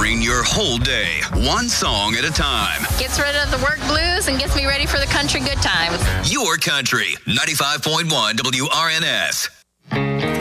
Powering your whole day, one song at a time. Gets rid of the work blues and gets me ready for the country good times. Your country, 95.1 WRNS.